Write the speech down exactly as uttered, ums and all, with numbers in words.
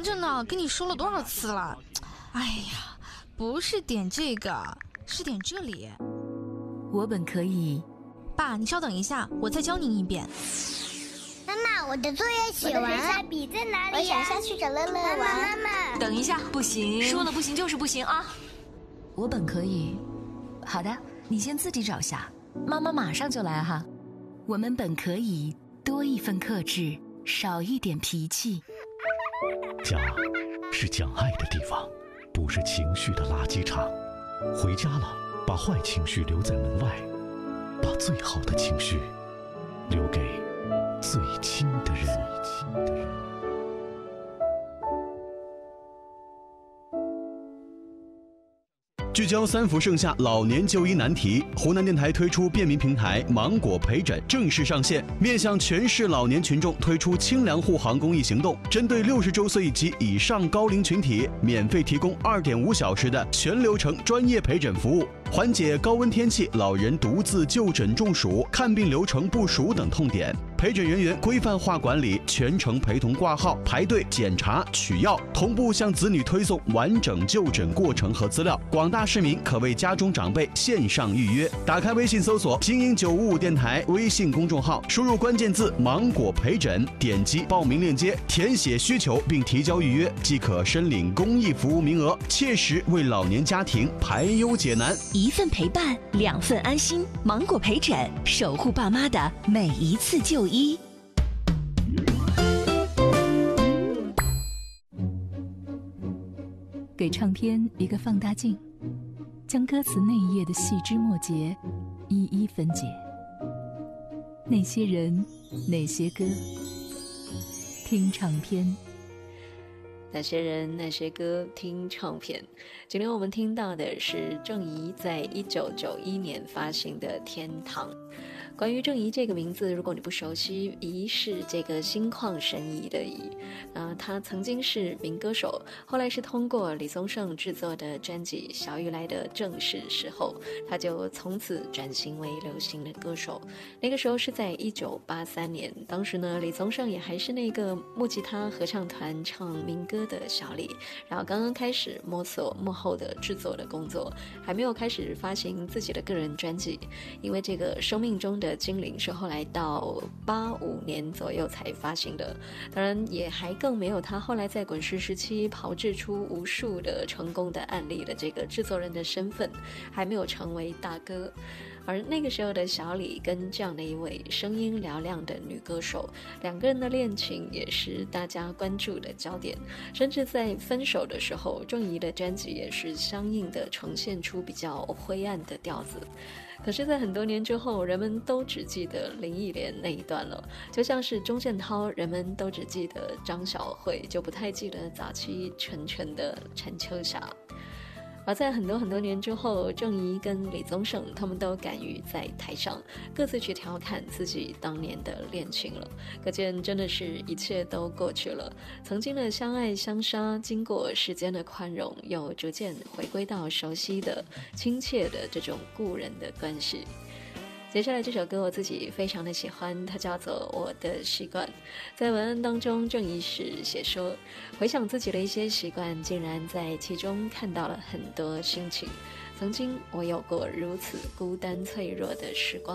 着呢，跟你说了多少次了？哎呀，不是点这个，是点这里。 我本可以。 爸，你稍等一下，我再教你一遍。 妈妈，我的作业写完了，下笔在哪里呀？我想下去找乐乐玩。妈妈， 等一下，不行，说了不行就是不行啊！我本可以。好的，你先自己找下，妈妈马上就来哈。我们本可以多一份克制，少一点脾气。 家是讲爱的地方，不是情绪的垃圾场。回家了，把坏情绪留在门外，把最好的情绪留给最亲的人。聚焦三伏盛夏老年就医难题，湖南电台推出便民平台芒果陪诊正式上线，面向全市老年群众推出清凉护航公益行动，针对六十周岁及以上高龄群体，免费提供二点五小时的全流程专业陪诊服务，缓解高温天气老人独自就诊中暑、看病流程不熟等痛点。陪诊人员规范化管理，全程陪同挂号、排队检查、取药，同步向子女推送完整就诊过程和资料。广大市民可为家中长辈线上预约。打开微信搜索精英九五五电台微信公众号，输入关键字芒果陪诊，点击报名链接，填写需求并提交预约，即可申领公益服务名额，切实为老年家庭排忧解难。 一份陪伴，两份安心。芒果陪诊，守护爸妈的每一次就医。给唱片一个放大镜，将歌词那一页的细枝末节一一分解。那些人，那些歌，听唱片。那些人那些歌，听唱片。今天我们听到的是郑怡在一九九一年发行的《天堂》。关于郑怡这个名字，如果你不熟悉，怡是这个心旷神怡的怡。呃，他曾经是民歌手，后来是通过李宗盛制作的专辑《小雨来的正是时候》，他就从此转型为流行的歌手。那个时候是在一九八三年，当时呢，李宗盛也还是那个木吉他合唱团唱民歌的小李，然后刚刚开始摸索幕后的制作的工作，还没有开始发行自己的个人专辑，因为这个生命中的精灵是后来到八五年左右才发行的，当然也还更没有他后来在滚石时期炮制出无数的成功的案例的这个制作人的身份，还没有成为大哥。而那个时候的小李跟这样的一位声音嘹亮的女歌手，两个人的恋情也是大家关注的焦点，甚至在分手的时候，郑怡的专辑也是相应的呈现出比较灰暗的调子。可是在很多年之后，人们都只记得林忆莲那一段了，就像是钟镇涛，人们都只记得张小慧，就不太记得早期纯纯的陈秋霞。而在很多很多年之后，郑怡跟李宗盛他们都敢于在台上各自去调侃自己当年的恋情了，可见真的是一切都过去了，曾经的相爱相杀，经过时间的宽容，又逐渐回归到熟悉的亲切的这种故人的关系。接下来这首歌我自己非常的喜欢，它叫做《我的习惯》。在文案当中，郑怡是写说，回想自己的一些习惯，竟然在其中看到了很多心情。曾经我有过如此孤单脆弱的时光。